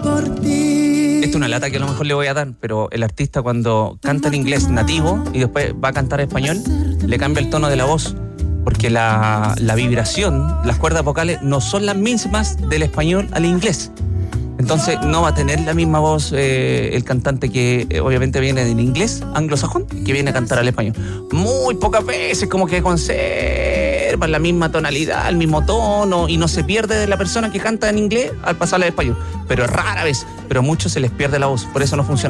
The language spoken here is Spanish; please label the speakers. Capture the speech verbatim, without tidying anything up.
Speaker 1: por ti.
Speaker 2: Esta es una lata que a lo mejor le voy a dar, pero el artista cuando canta en inglés nativo y después va a cantar español, le cambia el tono de la voz, porque la, la vibración, las cuerdas vocales no son las mismas del español al inglés. Entonces no va a tener la misma voz eh, el cantante que eh, obviamente viene del inglés anglosajón, que viene a cantar al español. Muy pocas veces como que conserva la misma tonalidad, el mismo tono, y no se pierde de la persona que canta en inglés al pasar al español. Pero rara vez, pero a muchos se les pierde la voz, por eso no funciona.